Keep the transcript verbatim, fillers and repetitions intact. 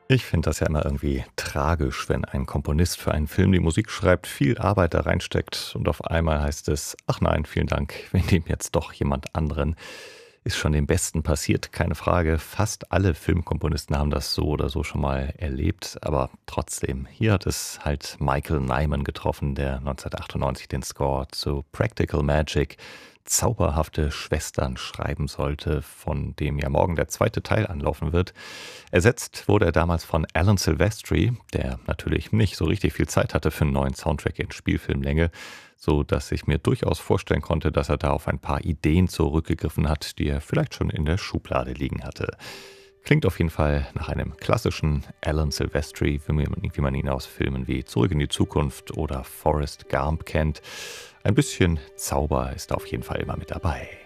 Ich finde das ja immer irgendwie tragisch, wenn ein Komponist für einen Film die Musik schreibt, viel Arbeit da reinsteckt und auf einmal heißt es: „Ach nein, vielen Dank, wir nehmen jetzt doch jemand anderen.“ Ist schon dem Besten passiert, keine Frage. Fast alle Filmkomponisten haben das so oder so schon mal erlebt, aber trotzdem, hier hat es halt Michael Nyman getroffen, der neunzehnhundertachtundneunzig den Score zu Practical Magic, Zauberhafte Schwestern, schreiben sollte, von dem ja morgen der zweite Teil anlaufen wird. Ersetzt wurde er damals von Alan Silvestri, der natürlich nicht so richtig viel Zeit hatte für einen neuen Soundtrack in Spielfilmlänge, so dass ich mir durchaus vorstellen konnte, dass er da auf ein paar Ideen zurückgegriffen hat, die er vielleicht schon in der Schublade liegen hatte. Klingt auf jeden Fall nach einem klassischen Alan Silvestri, wie man wie man ihn aus Filmen wie Zurück in die Zukunft oder Forrest Gump kennt. Ein bisschen Zauber ist auf jeden Fall immer mit dabei.